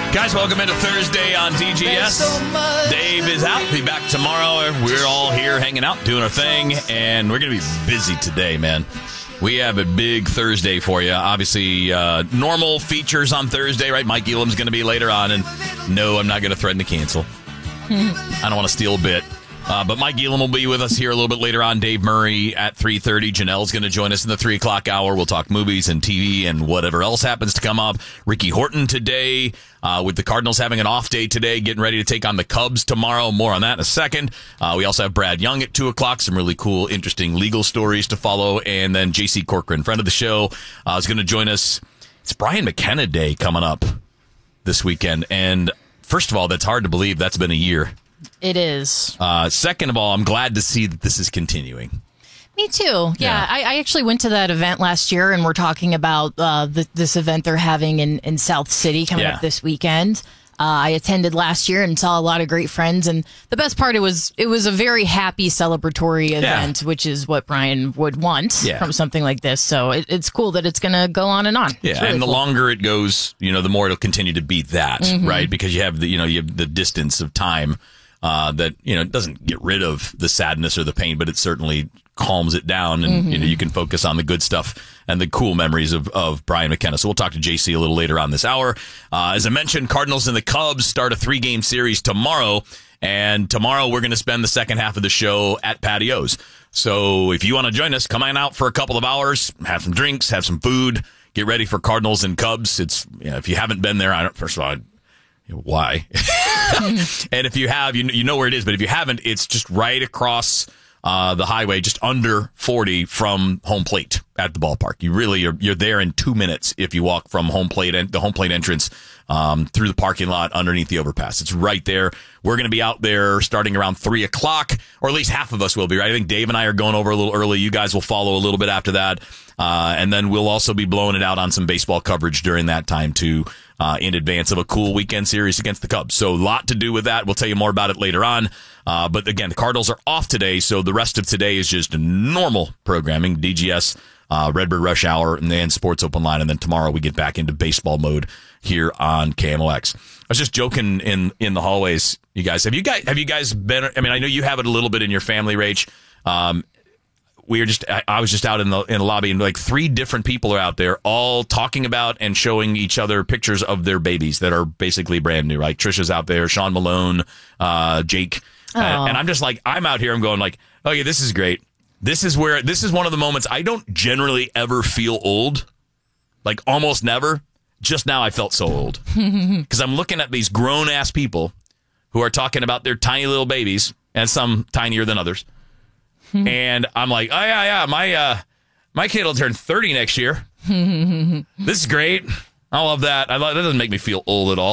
Guys, welcome into Thursday on DGS. Dave is out. Be back tomorrow. We're all here hanging out, doing our thing, and we're going to be busy today, man. We have a big Thursday for you. Obviously, normal features on Thursday, right? Mike Elam's going to be later on, and no, I'm not going to threaten to cancel. I don't want to steal a bit. But Mike Elam will be with us here a little bit later on. Dave Murray at 3:30. Janelle's going to join us in the 3 o'clock hour. We'll talk movies and TV and whatever else happens to come up. Ricky Horton today, with the Cardinals having an off day today, getting ready to take on the Cubs tomorrow. More on that in a second. We also have Brad Young at 2 o'clock. Some really cool, interesting legal stories to follow. And then J.C. Corcoran, friend of the show, is going to join us. It's Brian McKenna Day coming up this weekend. And first of all, that's hard to believe. That's been a year. It is. Second of all, I'm glad to see that this is continuing. Me too. Yeah. I actually went to that event last year, and we're talking about this event they're having in South City coming up this weekend. I attended last year and saw a lot of great friends, and the best part, it was a very happy celebratory event, which is what Brian would want from something like this. So it's cool that it's going to go on and on. Yeah, really and the cool. longer it goes, the more it'll continue to be that, right? Because you have the distance of time that it doesn't get rid of the sadness or the pain, but it certainly calms it down, and you can focus on the good stuff and the cool memories of Brian McKenna. So we'll talk to JC a little later on this hour. As I mentioned, Cardinals and the Cubs start a 3-game series tomorrow, and tomorrow we're going to spend the second half of the show at Patios. So if you want to join us, come on out for a couple of hours, have some drinks, have some food, get ready for Cardinals and Cubs. It's if you haven't been there, first of all, why? And if you have, you know where it is. But if you haven't, it's just right across the highway, just under 40 from home plate at the ballpark. You're there in 2 minutes if you walk from the home plate entrance through the parking lot underneath the overpass. It's right there. We're going to be out there starting around 3 o'clock, or at least half of us will be, right? I think Dave and I are going over a little early. You guys will follow a little bit after that. And then we'll also be blowing it out on some baseball coverage during that time too, in advance of a cool weekend series against the Cubs. So a lot to do with that. We'll tell you more about it later on. But again, the Cardinals are off today, so the rest of today is just normal programming, DGS, Redbird Rush Hour, and then Sports Open Line. And then tomorrow we get back into baseball mode here on KMOX. I was just joking in the hallways, you guys. Have you guys been, I know you have it a little bit in your family, Rach. I was just out in the lobby, and like 3 different people are out there all talking about and showing each other pictures of their babies that are basically brand new. Like Trisha's out there, Sean Malone, Jake. And I'm just like, I'm out here, I'm going like, oh yeah, this is great. This is one of the moments I don't generally ever feel old. Like almost never. Just now I felt so old. Because I'm looking at these grown ass people who are talking about their tiny little babies, and some tinier than others. And I'm like, oh yeah, my kid will turn 30 next year. This is great. I love that. That doesn't make me feel old at all.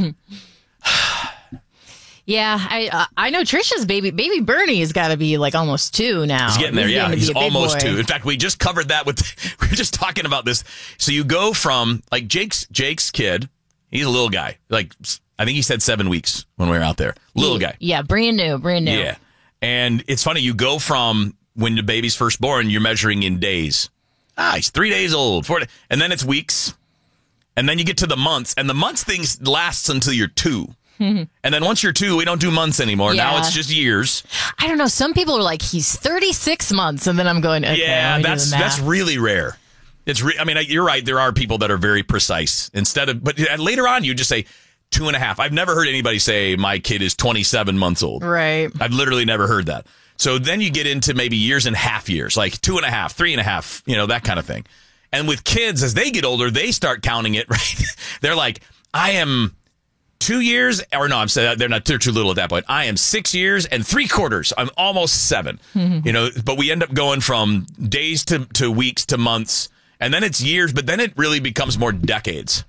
Yeah, I know Trisha's baby Bernie has got to be like almost 2 now. He's getting there. Yeah, he's almost 2. In fact, we just covered that we were just talking about this. So you go from like Jake's kid. He's a little guy. Like I think he said 7 weeks when we were out there. Little guy. Yeah, brand new. Yeah. And it's funny, you go from when the baby's first born, you're measuring in days. He's 3 days old, 4 days, and then it's weeks. And then you get to the months, and the months things lasts until you're 2. And then once you're 2, we don't do months anymore. Yeah. Now it's just years. I don't know. Some people are like, he's 36 months, and then I'm going, okay, yeah, that's really rare. You're right. There are people that are very precise. But later on, you just say 2.5. I've never heard anybody say my kid is 27 months old. Right. I've literally never heard that. So then you get into maybe years and half years, like 2.5, 3.5, that kind of thing. And with kids, as they get older, they start counting it, right? They're like, I am 2 years, or no, they're too little at that point. I am 6 years and 3/4. I'm almost 7. But we end up going from days to weeks to months, and then it's years, but then it really becomes more decades.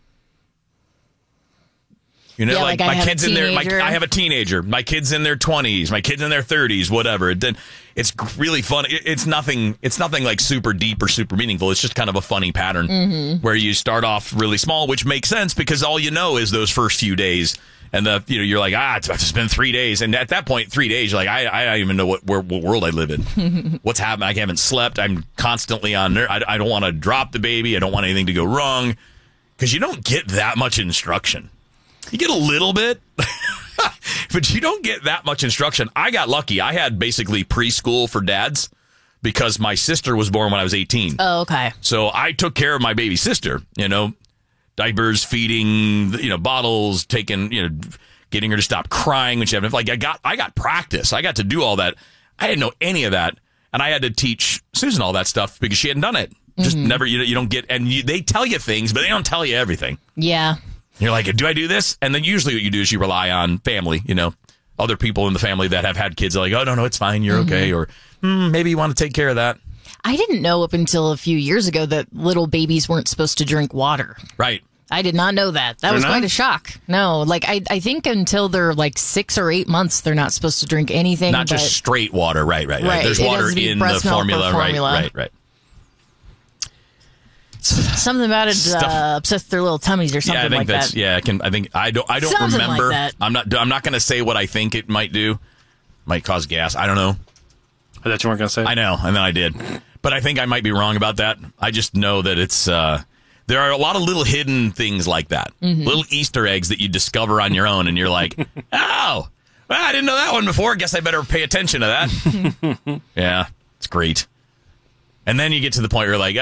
My kid's in there. I have a teenager. My kid's in their 20s. My kid's in their 30s. Whatever. Then it's really fun. It's nothing like super deep or super meaningful. It's just kind of a funny pattern where you start off really small, which makes sense because all you know is those first few days, and you're like, it's been 3 days, and at that point, 3 days, you're like, I don't even know what world I live in. What's happening? I haven't slept. I'm constantly on there. I don't want to drop the baby. I don't want anything to go wrong because you don't get that much instruction. You get a little bit, but you don't get that much instruction. I got lucky. I had basically preschool for dads because my sister was born when I was 18. Oh, okay. So I took care of my baby sister, diapers, feeding, bottles, taking, getting her to stop crying when she had, like, I got practice. I got to do all that. I didn't know any of that. And I had to teach Susan all that stuff because she hadn't done it. Just never, you don't get, and they tell you things, but they don't tell you everything. Yeah. You're like, do I do this? And then usually what you do is you rely on family, other people in the family that have had kids are like, oh, no, it's fine. You're okay. Or maybe you want to take care of that. I didn't know up until a few years ago that little babies weren't supposed to drink water. Right. I did not know that. That was quite a shock. No, like I think until they're like 6 or 8 months, they're not supposed to drink anything. Not just straight water. Right. There's water in the formula. Right. Something about it upsets their little tummies or something like that. Yeah, I don't something remember. Like that. I'm not going to say what I think it might do. Might cause gas. I don't know. I thought you weren't going to say. I know, and then I did. But I think I might be wrong about that. I just know that it's there are a lot of little hidden things like that. Little Easter eggs that you discover on your own, and you're like, oh, well, I didn't know that one before. Guess I better pay attention to that. Yeah, it's great. And then you get to the point where you're like,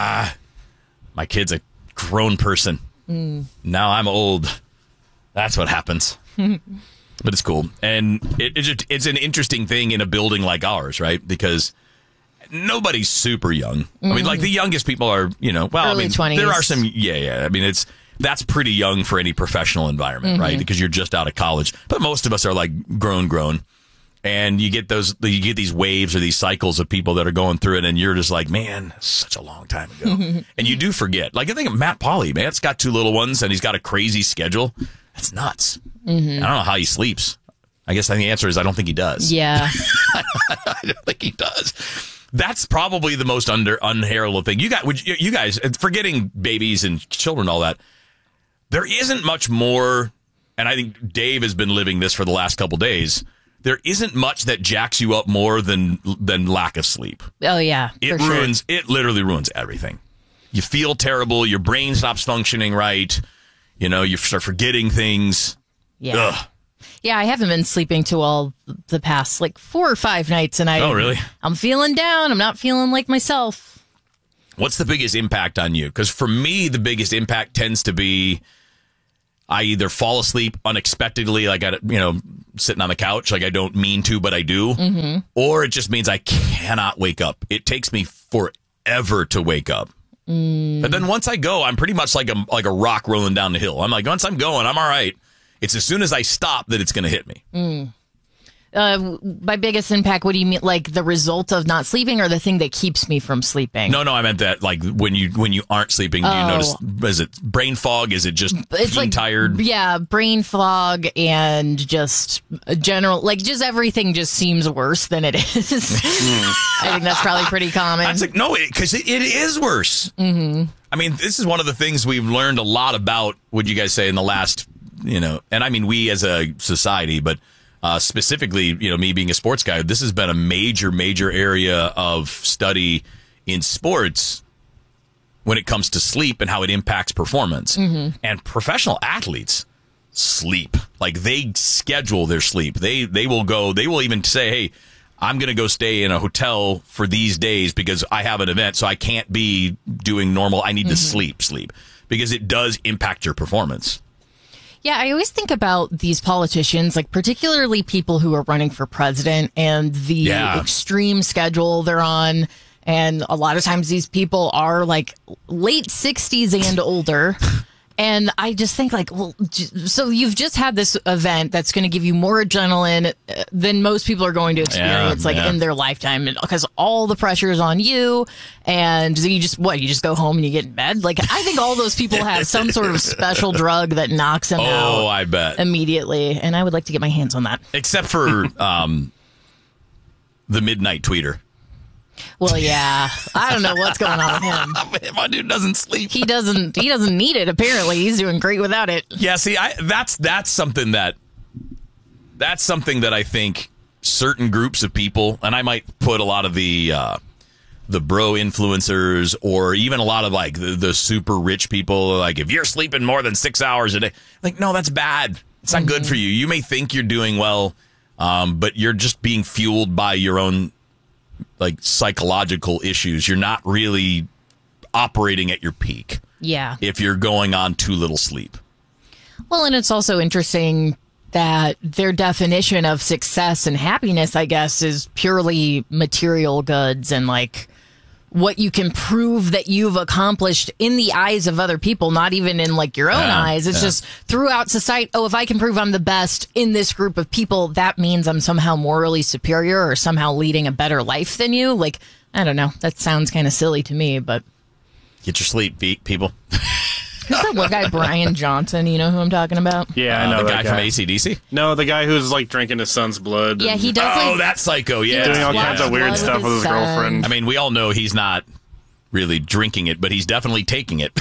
my kid's a grown person. Now I'm old. That's what happens. But it's cool. And it's an interesting thing in a building like ours, right? Because nobody's super young. I mean, like the youngest people are, early 20s. There are some, I mean, that's pretty young for any professional environment, right? Because you're just out of college. But most of us are like grown. And you get these waves or these cycles of people that are going through it, and you're just like, man, that's such a long time ago. And you do forget. Like, I think of Matt Pauley, man. It's got 2 little ones, and he's got a crazy schedule. That's nuts. I don't know how he sleeps. I guess the answer is I don't think he does. Yeah. I don't think he does. That's probably the most unheralded thing. You guys, forgetting babies and children, all that, there isn't much more, and I think Dave has been living this for the last couple days. There isn't much that jacks you up more than lack of sleep. Oh, yeah. It literally ruins everything. You feel terrible. Your brain stops functioning right. You start forgetting things. Yeah. Ugh. Yeah, I haven't been sleeping too well the past 4 or 5 nights. And oh, really? I'm feeling down. I'm not feeling like myself. What's the biggest impact on you? Because for me, the biggest impact tends to be I either fall asleep unexpectedly, like sitting on the couch, like I don't mean to, but I do, or it just means I cannot wake up. It takes me forever to wake up. But then once I go, I'm pretty much like a rock rolling down the hill. I'm like, once I'm going, I'm all right. It's as soon as I stop that it's going to hit me. By biggest impact, what do you mean? Like the result of not sleeping, or the thing that keeps me from sleeping? No, I meant that. Like when you aren't sleeping, do you notice? Is it brain fog? Is it just being tired? Yeah, brain fog and just general, just everything just seems worse than it is. I think that's probably pretty common. That's like no, because it is worse. I mean, this is one of the things we've learned a lot about. Would you guys say in the last, and I mean we as a society, but. Specifically, me being a sports guy, this has been a major area of study in sports when it comes to sleep and how it impacts performance. And professional athletes sleep. Like they schedule their sleep. They will even say, hey, I'm going to go stay in a hotel for these days because I have an event, so I can't be doing normal. I need to sleep because it does impact your performance. Yeah, I always think about these politicians, like particularly people who are running for president and the extreme schedule they're on. And a lot of times these people are like late 60s and older. And I just think well, so you've just had this event that's going to give you more adrenaline than most people are going to experience in their lifetime, because all the pressure is on you. And you just go home and you get in bed. Like, I think all those people have some sort of special drug that knocks them out. Oh, I bet. Immediately. And I would like to get my hands on that. Except for the midnight tweeter. Well, yeah, I don't know what's going on with him. My dude doesn't sleep. He doesn't need it. Apparently, he's doing great without it. Yeah, see, that's something that I think certain groups of people, and I might put a lot of the the bro influencers or even a lot of like the super rich people, like if you're sleeping more than 6 hours a day, like, no, that's bad. It's not good for you. You may think you're doing well, but you're just being fueled by your own like psychological issues. You're not really operating at your peak. Yeah. If you're going on too little sleep. Well, and it's also interesting that their definition of success and happiness, I guess, is purely material goods and like what you can prove that you've accomplished in the eyes of other people, not even in like your own eyes. It's just throughout society. Oh, if I can prove I'm the best in this group of people, that means I'm somehow morally superior or somehow leading a better life than you. Like, I don't know. That sounds kind of silly to me, but get your sleep, people. Who's that one guy, Brian Johnson? You know who I'm talking about? Yeah, I know the that guy from AC/DC. No, the guy who's like drinking his son's blood. Yeah, he does. Oh, that psycho. Yeah, doing all kinds of weird stuff with his girlfriend. I mean, we all know he's not really drinking it, but he's definitely taking it.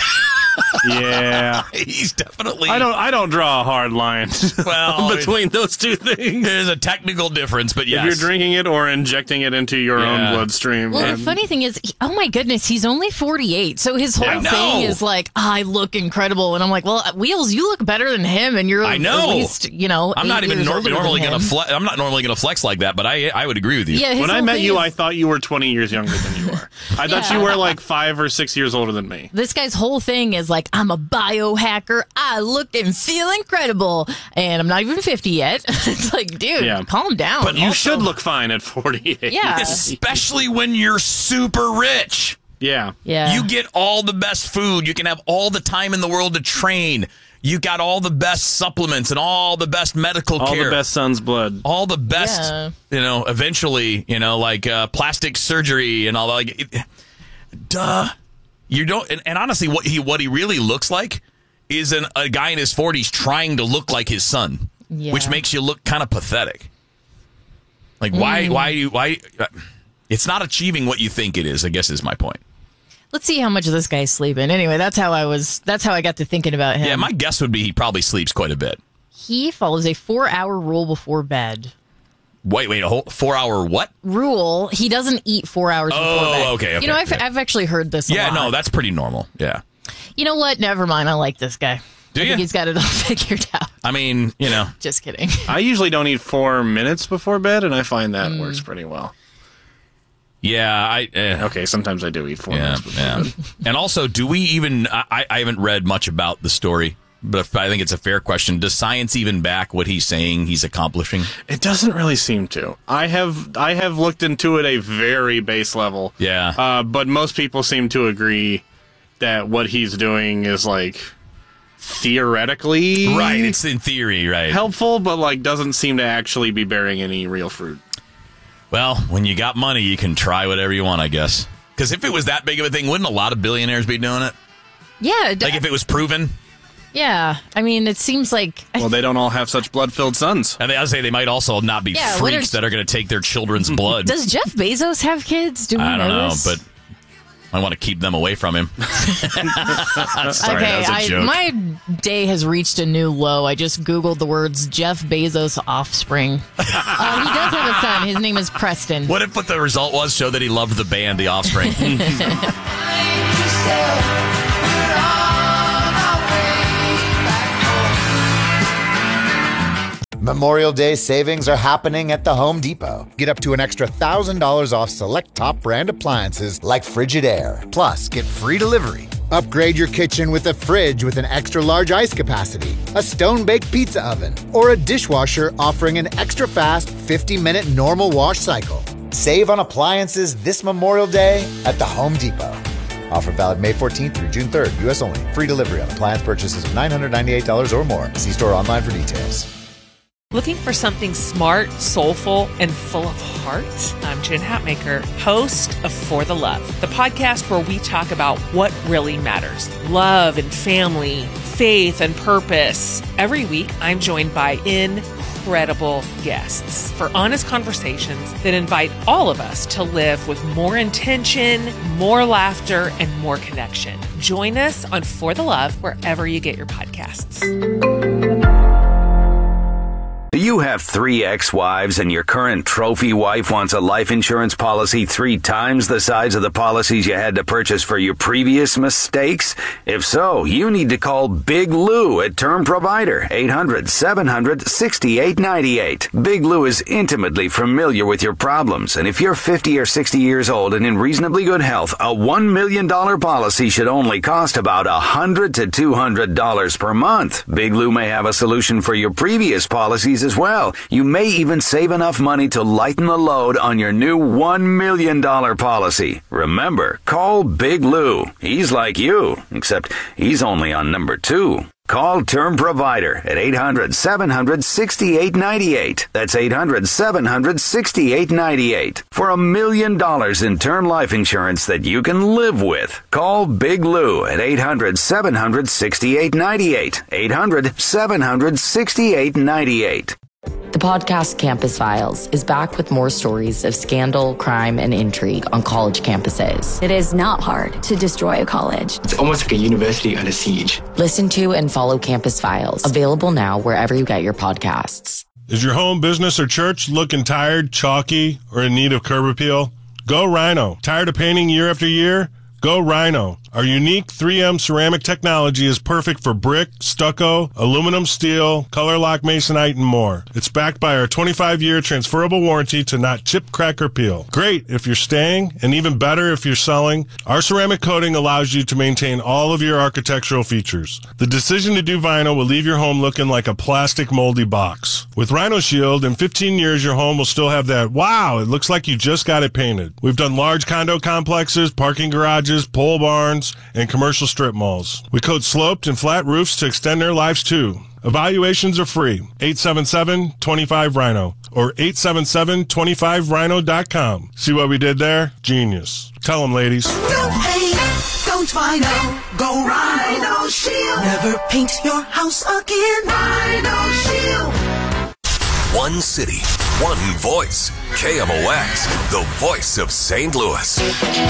Yeah, he's definitely. I don't draw a hard line. Well, between those two things, there's a technical difference, but yes, if you're drinking it or injecting it into your own bloodstream. Well, the funny thing is, oh my goodness, he's only 48, so his whole thing is like, I look incredible, and I'm like, well, Wheels, you look better than him, and you're at least, I'm not even normally going to I'm not normally going to flex like that, but I would agree with you. Yeah, when I met you, I thought you were 20 years younger than you are. I thought you were like 5 or 6 years older than me. This guy's whole thing is like, I'm a biohacker. I look and feel incredible. And I'm not even 50 yet. It's like, dude, calm down. But you should look fine at 48. Yeah. Especially when you're super rich. Yeah. You get all the best food. You can have all the time in the world to train. You got all the best supplements and all the best medical care. All the best son's blood. All the best, eventually, like plastic surgery and all that. Like, duh. You don't, and honestly, what he really looks like is a guy in his 40s trying to look like his son, which makes you look kind of pathetic. Like, why? It's not achieving what you think it is, I guess is my point. Let's see how much of this guy's sleeping. Anyway, that's how I got to thinking about him. Yeah, my guess would be he probably sleeps quite a bit. He follows a 4-hour rule before bed. Wait, a whole 4-hour what? Rule. He doesn't eat 4 hours before bed. Okay. I've actually heard this a lot. Yeah, no, that's pretty normal. Yeah. You know what? Never mind. I like this guy. I think he's got it all figured out. I mean, Just kidding. I usually don't eat 4 minutes before bed, and I find that works pretty well. Yeah, okay, sometimes I do eat 4 minutes before bed. And also, do we even... I haven't read much about the story, but I think it's a fair question. Does science even back what he's saying he's accomplishing? It doesn't really seem to. I have looked into it a very base level. Yeah. But most people seem to agree that what he's doing is like theoretically right. It's in theory, right? Helpful, but like doesn't seem to actually be bearing any real fruit. Well, when you got money, you can try whatever you want, I guess. Because if it was that big of a thing, wouldn't a lot of billionaires be doing it? Yeah. Like if it was proven. Yeah, I mean, it seems like... Well, they don't all have such blood-filled sons. And I say they might also not be freaks that are going to take their children's blood. Does Jeff Bezos have kids? Do we I don't know, this? but I want to keep them away from him. Sorry, that was a joke. My day has reached a new low. I just Googled the words Jeff Bezos offspring. He does have a son. His name is Preston. What if what the result was showed that he loved the band, The Offspring? Memorial Day savings are happening at the Home Depot. Get up to an extra $1,000 off select top brand appliances like Frigidaire. Plus, get free delivery. Upgrade your kitchen with a fridge with an extra large ice capacity, a stone-baked pizza oven, or a dishwasher offering an extra fast 50-minute normal wash cycle. Save on appliances this Memorial Day at the Home Depot. Offer valid May 14th through June 3rd. U.S. only. Free delivery on appliance purchases of $998 or more. See store online for details. Looking for something smart, soulful, and full of heart? I'm Jen Hatmaker, host of For the Love, the podcast where we talk about what really matters. Love and family, faith and purpose. Every week, I'm joined by incredible guests for honest conversations that invite all of us to live with more intention, more laughter, and more connection. Join us on For the Love wherever you get your podcasts. you have 3 ex-wives and your current trophy wife wants a life insurance policy 3 times the size of the policies you had to purchase for your previous mistakes? If so, you need to call Big Lou at Term Provider, 800-700-6898. Big Lou is intimately familiar with your problems, and if you're 50 or 60 years old and in reasonably good health, a $1 million policy should only cost about $100 to $200 per month. Big Lou may have a solution for your previous policies as well. You may even save enough money to lighten the load on your new $1 million policy. Remember, call Big Lou. He's like you, except he's only on number 2. Call Term Provider at 800-700-6898. That's 800-700-6898. For $1 million in term life insurance that you can live with. Call Big Lou at 800-700-6898. 800-700-6898. The podcast Campus Files is back with more stories of scandal, crime, and intrigue on college campuses. It is not hard to destroy a college. It's almost like a university under siege. Listen to and follow Campus Files, available now wherever you get your podcasts. Is your home, business, or church looking tired, chalky, or in need of curb appeal? Go Rhino. Tired of painting year after year? Go Rhino. Our unique 3M ceramic technology is perfect for brick, stucco, aluminum, steel, color lock masonite, and more. It's backed by our 25-year transferable warranty to not chip, crack, or peel. Great if you're staying, and even better if you're selling. Our ceramic coating allows you to maintain all of your architectural features. The decision to do vinyl will leave your home looking like a plastic moldy box. With Rhino Shield, in 15 years, your home will still have that, wow, it looks like you just got it painted. We've done large condo complexes, parking garages, pole barns, and commercial strip malls. We coat sloped and flat roofs to extend their lives too. Evaluations are free. 877-25-RHINO or 877-25rhino.com. See what we did there? Genius. Tell them, ladies. No paint, don't Rhino. Go Rhino Shield. Never paint your house again. Rhino Shield. One city, one voice. KMOX, the voice of St. Louis.